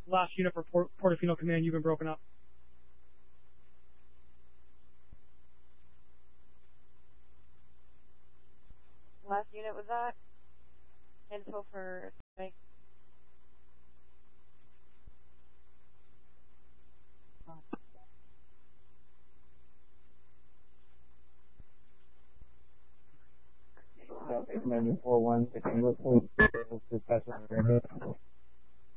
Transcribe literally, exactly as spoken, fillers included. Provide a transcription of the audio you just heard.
last unit for Port- Portofino Command, you've been broken up. Last unit was that? Info for me. Command four one, taking look for dispatch.